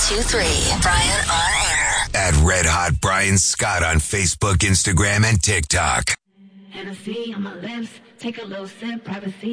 1023. Brian on air. At Red Hot Brian Scott on Facebook, Instagram, and TikTok. Hennessy on my lips, take a little sip, privacy.